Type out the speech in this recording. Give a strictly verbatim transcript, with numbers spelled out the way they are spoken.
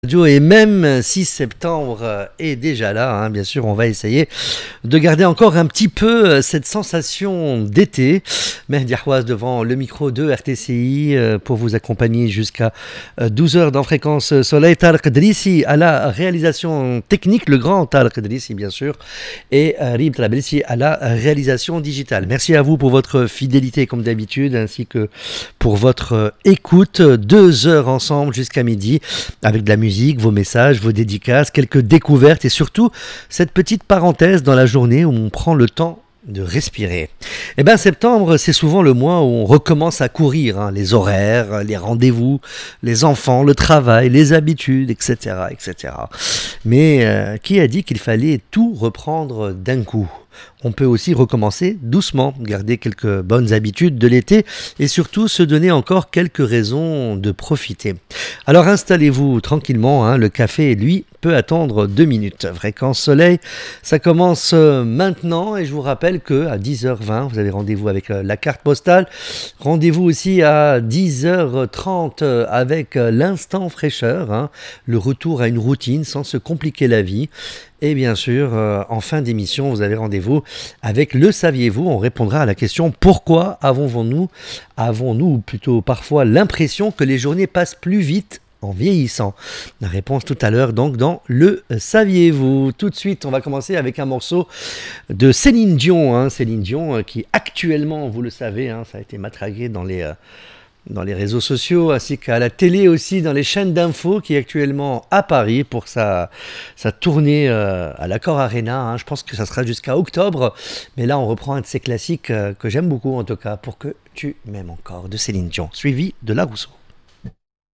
Radio. Et même si septembre est déjà là, hein, bien sûr, on va essayer de garder encore un petit peu cette sensation d'été. Mehdi Ahouaz devant le micro de R T C I euh, pour vous accompagner jusqu'à douze heures dans Fréquence Soleil. Tarek Drissi à la réalisation technique, le grand Tarek Drissi bien sûr, et euh, Rib Trabelsi à la réalisation digitale. Merci à vous pour votre fidélité comme d'habitude, ainsi que pour votre écoute. Deux heures ensemble jusqu'à midi avec de la musique, vos messages, vos dédicaces, quelques découvertes et surtout cette petite parenthèse dans la journée où on prend le temps de respirer. Eh bien, septembre, c'est souvent le mois où on recommence à courir, hein, les horaires, les rendez-vous, les enfants, le travail, les habitudes, et cetera, et cetera. Mais euh, qui a dit qu'il fallait tout reprendre d'un coup ? On peut aussi recommencer doucement, garder quelques bonnes habitudes de l'été et surtout se donner encore quelques raisons de profiter. Alors installez-vous tranquillement, hein, le café, lui, peut attendre deux minutes. Fréquence Soleil, ça commence maintenant et je vous rappelle qu'à dix heures vingt, vous avez rendez-vous avec la carte postale. Rendez-vous aussi à dix heures trente avec l'instant fraîcheur, hein, le retour à une routine sans se compliquer la vie. Et bien sûr, euh, en fin d'émission, vous avez rendez-vous avec le saviez-vous. On répondra à la question pourquoi avons-nous, avons-nous plutôt parfois l'impression que les journées passent plus vite en vieillissant. La réponse tout à l'heure donc dans le saviez-vous. Tout de suite, on va commencer avec un morceau de Céline Dion. Hein, Céline Dion euh, qui actuellement, vous le savez, hein, ça a été matraqué dans les... Euh, dans les réseaux sociaux, ainsi qu'à la télé aussi, dans les chaînes d'infos, qui est actuellement à Paris pour sa, sa tournée euh, à l'Accor Arena. Hein. Je pense que ça sera jusqu'à octobre. Mais là, on reprend un de ses classiques euh, que j'aime beaucoup, en tout cas, pour que tu m'aimes encore, de Céline Dion, suivi de La Rousseau.